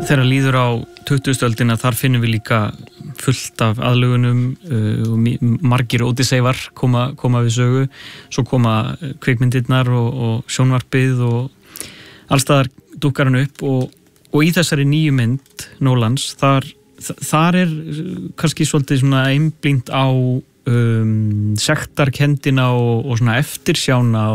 þegar líður á 20. öldina þar finnum við líka fullt af aðlögunum og margir Ódysseifar koma við sögu, svo koma kvikmyndirnar og sjónvarpið og allstaðar dúkkar hann upp og í þessari nýju mynd Nolans, þar kannski svolítið svona einblínt á sektarkenndina og svona eftirsjána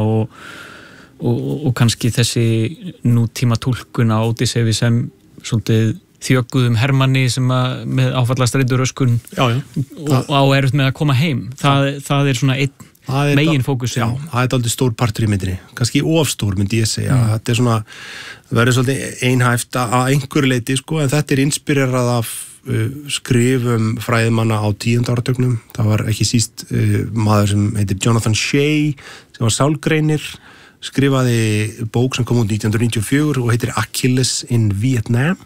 og kannski þessi nútíma túlkun á Ódysseif sem svolítið þjögguðum hermanni sem með áfallastreitur röskun og á erfitt með að koma heim. Það svona einn megin fókusin. Já, það aldrei stór partur í myndinni. Kannski ofstór myndi ég segja. Þetta svona, verður svolítið einhæft að einhverju leyti, sko, en þetta inspirerað af skrifum fræðimanna á 10. áratugnum. Það var ekki síst maður sem heitir Jonathan Shay, sem var sálgreinir, skrifaði bók sem kom út 1994 og heitir Achilles in Vietnam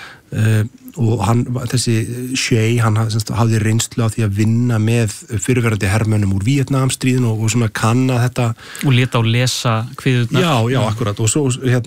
og þessi Shay, hann hafði reynslu á því að vinna með fyrirverandi hermönnum úr Vietnamstríðinu og svona kanna þetta og leta á lesa kviðurnar. Já, akkurat og svo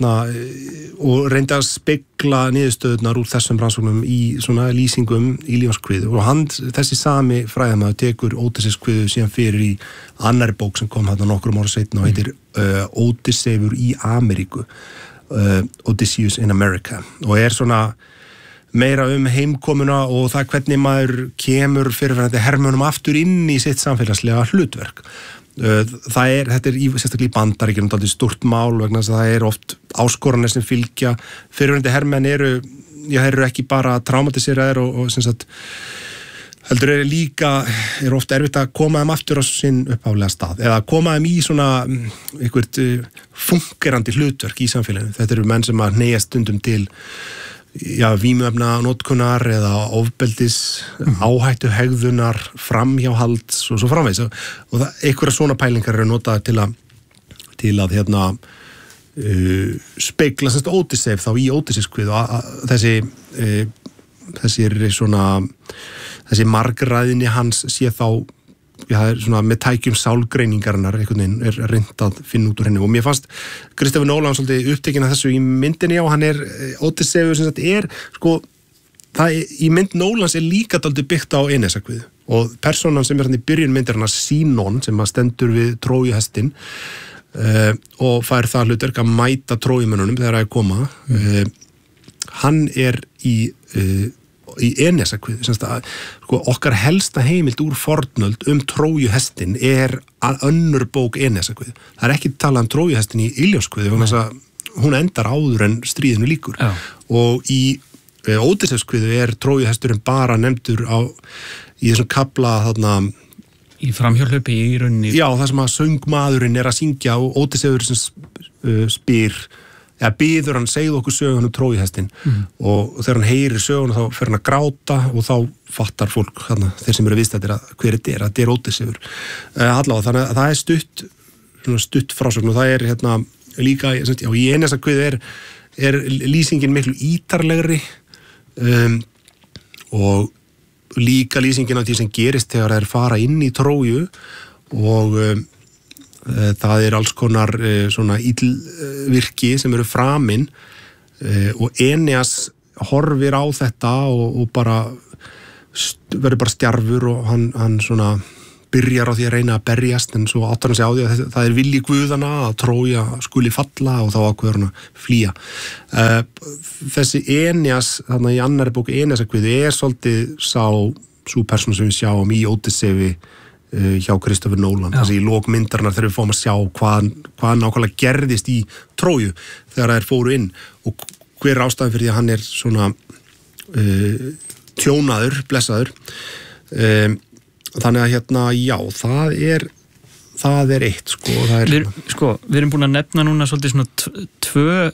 og reyndi að spegla niðurstöðurnar úr þessum rannsóknum í svona lýsingum í lífskviðu og þessi sami fræðamaður tekur Ódysseifskviðu síðan fyrir í annari bók sem kom þarna nokkrum ára seinna og heitir Ódysseifur í Ameríku, Odysseus in America og svona meira heimkomuna og það hvernig maður kemur fyrirverandi hermönnum aftur inn í sitt samfélagslega hlutverk. Þetta sérstaklega í Bandaríkjunum dálítið stórt mál vegna þess að það oft áskoranir sem fylgja. Fyrirverandi hermenn eru ekki bara traumatiseraðir og sem sagt heldur oft erfitt að koma þeim aftur á sinn upphaflega stað eða koma þeim í svona eitthvað fungerandi hlutverk í samfélaginu. Þetta eru menn sem að hneigjast stundum til vímuefna notkunar eða ofbeldis, áhættu hegðunar, framhjáhalds og svo framvegis og einhverja svona pælingar eru notaðar til að spegla Ódysseif þá í Ódysseifskviðu og þessi margræðinni hans sé þá svona með tækjum sálgreiningarinnar einhvern veginn reynt að finna út úr henni og mér fannst Christopher Nolan svolítið upptekinn af þessu í myndinni og hann Ódysseifur sem sagt sko í mynd Nolans líka dálítið byggt á Enesakviðu og persónan sem hann í byrjun myndarinnar Sínon sem að stendur við Trójuhestin og fær það hlutverk að mæta Trójumönnunum þegar að koma hann í Enesakviðu, sko, okkar helsta heimild úr fornöld Trójuhestin önnur bók Enesakviðu. Það ekki talað Trójuhestin í Iljóskviðu, þannig að hún endar áður en stríðinu lýkur. Og í Ódysseifskviðu Trójuhesturinn bara nefndur í þessum kafla þarna í framhjólhlaupi í rauninni. Já, það sem að söngmaðurinn að syngja og Ódysseifur sem biður hann segðu okkur sögun Trójuhestin og þegar hann heyrir sögun þá fer hann að gráta og þá fattar fólk þeir sem eru viðstættir að hver þetta Ódysseifur allavega, þannig að það stutt frásögn og það líka í Enesakviðu lýsingin miklu ítarlegri og líka lýsingin á því sem gerist þegar þeir fara inn í Tróju og það alls konar svona illvirki sem eru framin og Eneas horfir á þetta og bara verður bara stjarfur og hann svona byrjar á því að reyna að berjast en svo áttar hann sig á því að það vilji guðana að Trója skuli falla og þá ákveður hann að flýja. Þessi Eneas þarna í annari bók Enesakviðu svolítið sú persóna sem við sjáum í Ódysseifi hjá Christopher Nolan, þessi í lok myndarinnar þegar við fáum að sjá hvað nákvæmlega gerðist í Tróju þegar þær fóru inn og hver ástæðan fyrir því að hann svona tjónaður, blessaður þannig að það eitt sko. Við erum búin að nefna núna svolítið svona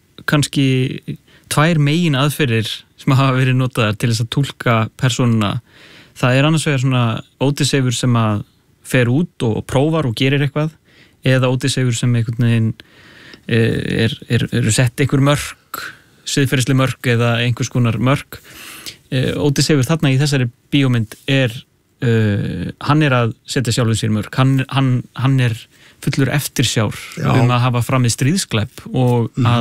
tvær megin aðferðir sem hafa verið notaðar til þess að túlka persónuna. Það annars vegar svona Ódysseifur sem að fer út og prófar og gerir eitthvað eða Ódysseifur sem einhvern veginn eru sett einhver mörk, siðferðisleg mörk eða einhvers konar mörk. Ódysseifur þarna í þessari bíómynd hann að setja sjálfum sér mörk. Hann fullur eftirsjár að hafa framið stríðsglæp og að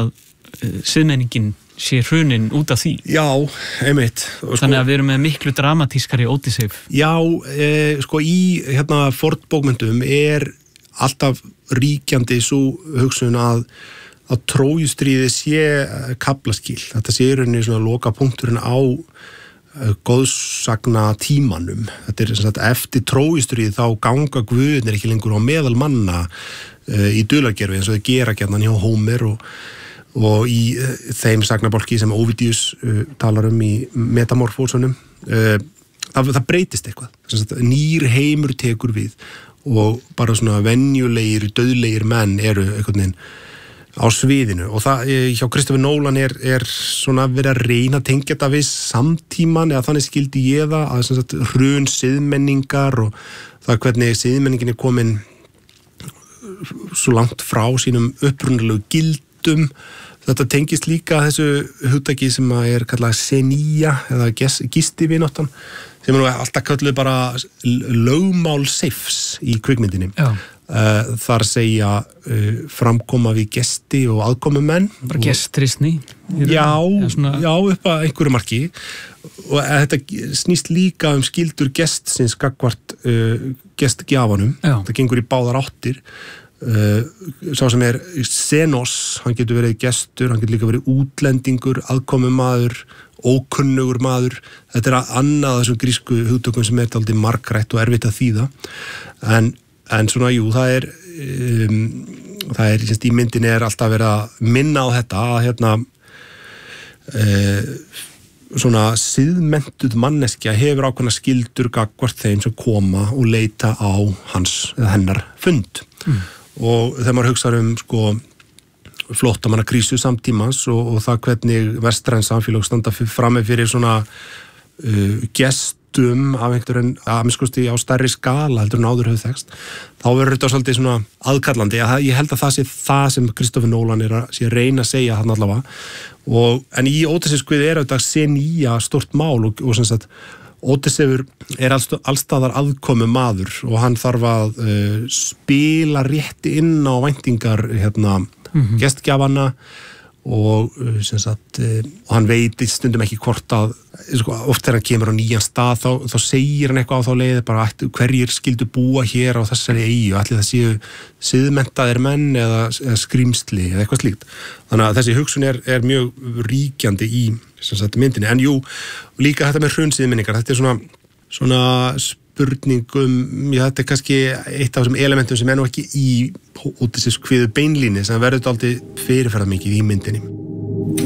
siðmenningin sé hrunin út af því. Já, einmitt. Þannig að við erum með miklu dramatískari Ódysseif. Já, sko í fornbókmyndum alltaf ríkjandi svo hugsun að Trójustríði sé kaflaskil. Þetta sé í rauninni svona loka punkturinn á góðsagna tímanum. Þetta eftir Trójustríði þá ganga guðirnir ekki lengur á meðal manna í dulargerfi eins og þau gera gjarnan hjá Hómer og í þeim sagnabálki sem Ovidius talar í Metamorfósunum. Það breytist eitthvað. Nýr heimur tekur við og bara svona venjulegir, dauðlegir menn eru einhvern veginn á sviðinu og það hjá Christopher Nolan svona verið að reyna að tengja þetta við samtíman eða þannig skildi ég það að sagt, hrun siðmenningar og það hvernig siðmenningin komin svo langt frá sínum upprunalegu gildum. Þetta tengist líka þessu hugtaki sem kallað senía eða gistivináttan sem nú alltaf kölluð bara lögmál seifs í kvikmyndinni. Já. Þar segja framkoma við gesti og aðkomumenn. Bara gestrisni. Já, upp að einhverju marki og þetta snýst líka skildur gestsins gagnvart gestgjafanum. Það gengur í báðar áttir. Sá sem Xenos, hann getur verið gestur, hann getur líka verið útlendingur, aðkomumaður, ókunnugur maður. Þetta annað þessum grísku hugtökum sem dálítið margrætt og erfitt að þýða en svona, jú, það í myndinni alltaf verið að minna á þetta að svona siðmenntuð manneskja hefur ákveðna skyldur gagnvart þeim sem koma og leita á hans eða hennar fund. Og þegar maður hugsar sko flóttamannakrísu samtímans og það hvernig vestræn samfélag standa frammi fyrir svona gestum af einhverjum á stærri skala heldur en áður hefur þekst, þá verður þetta svolítið svona aðkallandi. Ég held að það sé það sem Christopher Nolan að reyna að segja þarna allavega. En í Ódysseifskviðu þetta senía stórt mál og sem sagt Ódysseifur allstaðar aðkomu maður og hann þarf að spila rétt inn á væntingar gestgjafana og sem sagt og hann veit stundum ekki hvort að oft þegar hann kemur á nýjan stað þá segir hann eitthvað á þá leið bara hverjir skildu búa hér á þessari eyju, ætli það séu siðmenntaðir menn eða skrýmsli eða eitthvað slíkt. Þannig að þessi hugsun mjög ríkjandi í sem sagt myndinni, en jú líka þetta með hrunsiðminningar, þetta svona spurningum, þetta kannski eitt af þessum elementum sem nú ekki í Ódysseifskviðu beinlíni sem verður aldrei fyrirferðar mikið í myndinni.